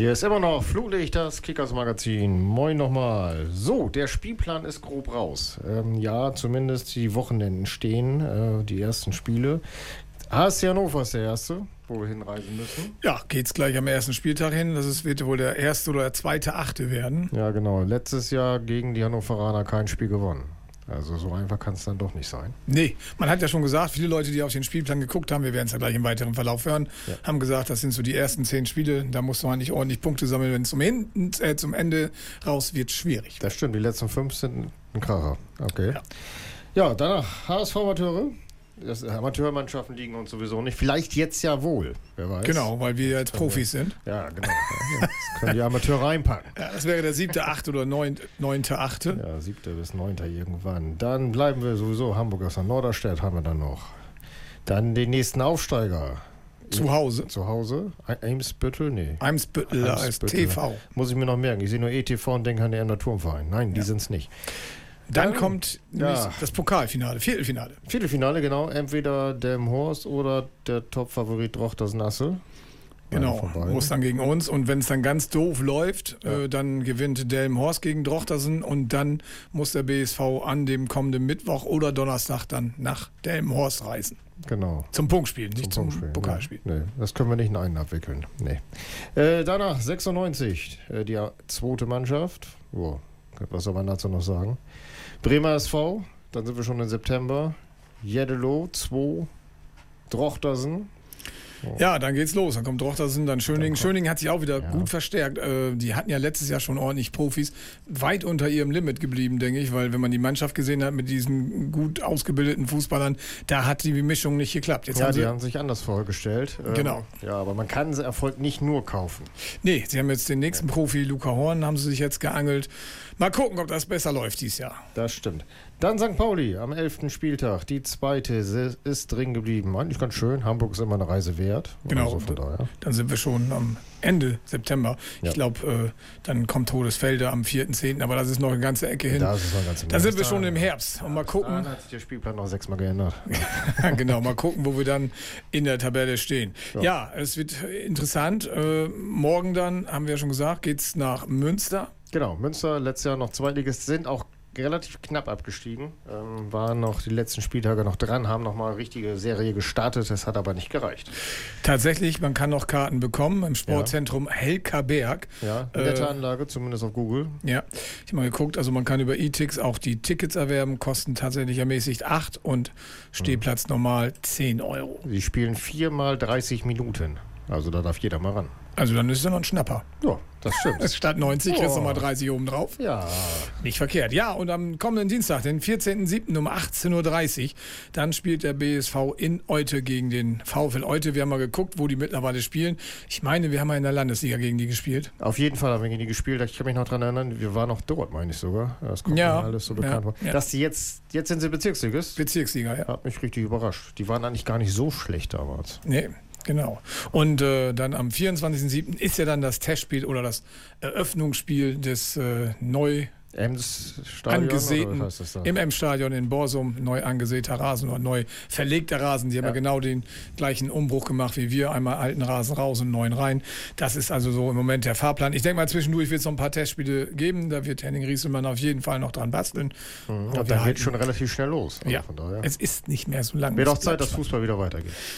Hier ist immer noch Flutlicht, das Kickers-Magazin. Moin nochmal. So, der Spielplan ist grob raus. Ja, zumindest die Wochenenden stehen, die ersten Spiele. HSC Hannover ist der erste, wo wir hinreisen müssen. Ja, geht's gleich am ersten Spieltag hin. Wird wohl der erste oder der zweite Achte werden. Ja, genau. Letztes Jahr gegen die Hannoveraner kein Spiel gewonnen. Also so einfach kann es dann doch nicht sein. Nee, man hat ja schon gesagt, viele Leute, die auf den Spielplan geguckt haben, wir werden es ja gleich im weiteren Verlauf hören, haben gesagt, das sind so die ersten 10 Spiele, da muss man nicht ordentlich Punkte sammeln, wenn es zum Ende raus wird, schwierig. Das stimmt, die letzten 5 sind ein Kracher. Okay. Ja, danach HSV-Amateure. Amateurmannschaften liegen uns sowieso nicht. Vielleicht jetzt ja wohl, wer weiß. Genau, weil wir jetzt Profis sind. Ja, genau. Das können die Amateure reinpacken. Ja, das wäre der 7.8. oder 9.8. Ja, 7. bis 9. irgendwann. Dann bleiben wir sowieso Hamburg aus der Norderstedt haben wir dann noch. Dann den nächsten Aufsteiger. Zu Hause. Zu Hause? Eimsbüttel? Nee. Eimsbüttel als TV. Muss ich mir noch merken. Ich sehe nur ETV und denke an den Emder Turmverein. Nein, die sind es nicht. Dann kommt das Pokalfinale, Viertelfinale. Viertelfinale, genau. Entweder Delmenhorst oder der Top-Favorit Drochtersen-Assel. Genau, muss dann gegen uns. Und wenn es dann ganz doof läuft, dann gewinnt Delmenhorst gegen Drochtersen und dann muss der BSV an dem kommenden Mittwoch oder Donnerstag dann nach Delmenhorst reisen. Genau. Zum Punktspiel, nicht zum Pokalspiel. Nee, das können wir nicht in einen abwickeln. Nee. Danach 96, die zweite Mannschaft. Was soll man dazu noch sagen? Bremer SV, dann sind wir schon im September. Jeddelo, 2, Drochtersen. Ja, dann geht's los. Dann kommt Drochtersen, dann Schöning. Schöning hat sich auch wieder gut verstärkt. Die hatten ja letztes Jahr schon ordentlich Profis. Weit unter ihrem Limit geblieben, denke ich, weil wenn man die Mannschaft gesehen hat mit diesen gut ausgebildeten Fußballern, da hat die Mischung nicht geklappt. Jetzt die haben sich anders vorgestellt. Genau. Ja, aber man kann Erfolg nicht nur kaufen. Nee, sie haben jetzt den nächsten Profi, Luca Horn, haben sie sich jetzt geangelt. Mal gucken, ob das besser läuft dieses Jahr. Das stimmt. Dann St. Pauli am 11. Spieltag. Die zweite ist drin geblieben. Eigentlich ganz schön. Hamburg ist immer eine Reise wert. Genau. Also dann sind wir schon am Ende September. Ja. Ich glaube, dann kommt Todesfelde am 4.10., aber das ist noch eine ganze Ecke hin. Da sind wir schon im Herbst. Und mal gucken. Dann hat sich der Spielplan noch 6-mal geändert. Genau, mal gucken, wo wir dann in der Tabelle stehen. Ja, es wird interessant. Morgen dann, haben wir ja schon gesagt, geht es nach Münster. Genau, Münster, letztes Jahr noch Zweitligist, sind auch relativ knapp abgestiegen, waren noch die letzten Spieltage noch dran, haben noch mal eine richtige Serie gestartet, das hat aber nicht gereicht. Tatsächlich, man kann noch Karten bekommen im Sportzentrum Helkaberg. Ja, nette Anlage, zumindest auf Google. Ja, ich habe mal geguckt, also man kann über E-Tix auch die Tickets erwerben, kosten tatsächlich ermäßigt 8 und Stehplatz normal 10 Euro. Sie spielen 4 mal 30 Minuten, also da darf jeder mal ran. Also dann ist es ja noch ein Schnapper. Ja, das stimmt. Statt 90 kriegst du nochmal 30 oben drauf. Ja. Nicht verkehrt. Ja, und am kommenden Dienstag, den 14.07. um 18.30 Uhr, dann spielt der BSV in Eute gegen den VfL Eute. Wir haben mal geguckt, wo die mittlerweile spielen. Ich meine, wir haben mal in der Landesliga gegen die gespielt. Auf jeden Fall haben wir gegen die gespielt. Ich kann mich noch daran erinnern, wir waren noch dort, meine ich sogar. Das kommt mir alles so bekannt vor. Dass die jetzt sind sie Bezirksligist. Bezirksliga, ja. Hat mich richtig überrascht. Die waren eigentlich gar nicht so schlecht damals. Nee. Genau. Und dann am 24.07. ist ja dann das Testspiel oder das Eröffnungsspiel des neu angesäten im M-Stadion in Borsum, neu angesäter Rasen oder neu verlegter Rasen. Die haben ja genau den gleichen Umbruch gemacht wie wir. Einmal alten Rasen raus und neuen rein. Das ist also so im Moment der Fahrplan. Ich denke mal, zwischendurch wird es noch ein paar Testspiele geben. Da wird Henning Rieselmann auf jeden Fall noch dran basteln. Da geht schon relativ schnell los. Also von daher. Es ist nicht mehr so lang. Wird auch Zeit, dass Fußball wieder weitergeht.